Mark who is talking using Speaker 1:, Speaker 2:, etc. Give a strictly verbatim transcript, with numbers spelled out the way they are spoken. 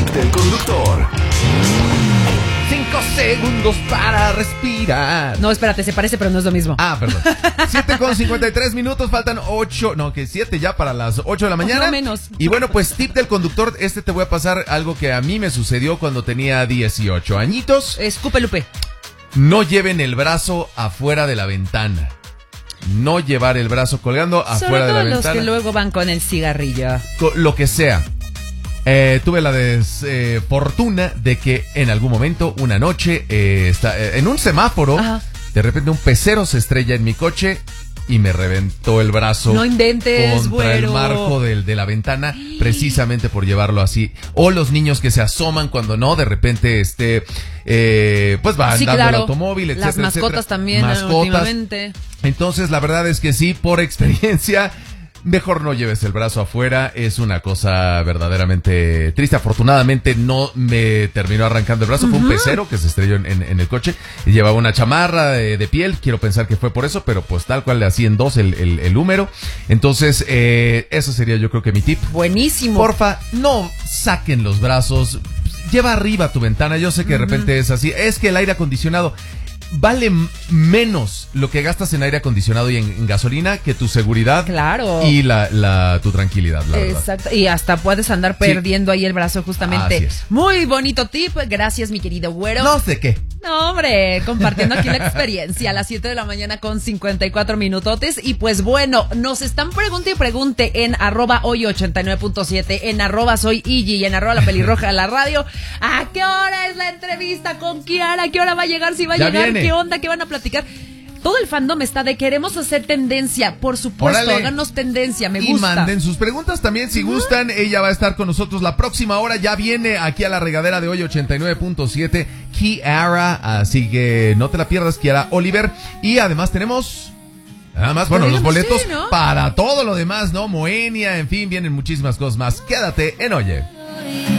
Speaker 1: del conductor.
Speaker 2: Cinco segundos para respirar.
Speaker 3: No, espérate, se parece, pero no es lo mismo.
Speaker 2: Ah, perdón. siete con cincuenta y tres minutos, faltan ocho, no, que siete ya para las ocho de la mañana.
Speaker 3: No menos.
Speaker 2: Y bueno, pues tip del conductor, este te voy a pasar algo que a mí me sucedió cuando tenía dieciocho añitos.
Speaker 3: Escupe, Lupe.
Speaker 2: No lleven el brazo afuera de la ventana. No llevar el brazo colgando afuera
Speaker 3: Sobre
Speaker 2: de la
Speaker 3: todo
Speaker 2: ventana.
Speaker 3: los que luego van con el cigarrillo.
Speaker 2: Co- Lo que sea. Eh, tuve la desfortuna eh, de que en algún momento, una noche, eh, está, eh, en un semáforo,
Speaker 3: Ajá.
Speaker 2: de repente un pecero se estrella en mi coche y me reventó el brazo.
Speaker 3: No inventes,
Speaker 2: contra el
Speaker 3: güero.
Speaker 2: marco del, de la ventana, precisamente por llevarlo así. O los niños que se asoman cuando no, de repente, este, eh, pues va
Speaker 3: Sí,
Speaker 2: andando
Speaker 3: claro.
Speaker 2: el automóvil, etcétera,
Speaker 3: Las mascotas
Speaker 2: etcétera.
Speaker 3: también,
Speaker 2: Mascotas.
Speaker 3: últimamente.
Speaker 2: Entonces, la verdad es que sí, por experiencia, mejor no lleves el brazo afuera. Es una cosa verdaderamente triste. Afortunadamente no me terminó arrancando el brazo. Uh-huh. Fue un pecero que se estrelló en, en, en el coche y llevaba una chamarra de, de piel. Quiero pensar que fue por eso, pero pues tal cual le hacía en dos el, el, el húmero. Entonces, eh, eso sería yo creo que mi tip.
Speaker 3: Buenísimo.
Speaker 2: Porfa, no saquen los brazos. Lleva arriba tu ventana. Yo sé que de repente uh-huh. es así. Es que el aire acondicionado vale m- menos lo que gastas en aire acondicionado y en, en gasolina que tu seguridad.
Speaker 3: Claro.
Speaker 2: Y la, la tu tranquilidad, la verdad.
Speaker 3: Exacto. Y hasta puedes andar perdiendo sí. ahí el brazo justamente.
Speaker 2: Así es.
Speaker 3: Muy bonito tip. Gracias, mi querido güero.
Speaker 2: No sé qué.
Speaker 3: No, hombre, compartiendo aquí la experiencia a las siete de la mañana con cincuenta y cuatro minutotes. Y pues bueno, nos están pregunte y pregunte en arroba hoy ochenta y nueve punto siete, en arroba soy Iggy y en arroba la pelirroja de la radio. ¿A qué hora es la entrevista con Kiara? ¿A qué hora va a llegar? Si va a
Speaker 2: Ya
Speaker 3: llegar,
Speaker 2: viene.
Speaker 3: ¿qué onda? ¿Qué van a platicar? Todo el fandom está de queremos hacer tendencia, por supuesto,
Speaker 2: Órale.
Speaker 3: háganos tendencia, me
Speaker 2: Y
Speaker 3: gusta.
Speaker 2: manden sus preguntas también si gustan. Ella va a estar con nosotros la próxima hora. Ya viene aquí a la regadera de hoy ochenta y nueve punto siete, Kiara. Así que no te la pierdas, Kiara Oliver. Y además tenemos... Nada más, bueno, los boletos
Speaker 3: sí, ¿no?
Speaker 2: para todo lo demás, ¿no? Moenia, en fin, vienen muchísimas cosas más. Quédate en Oye.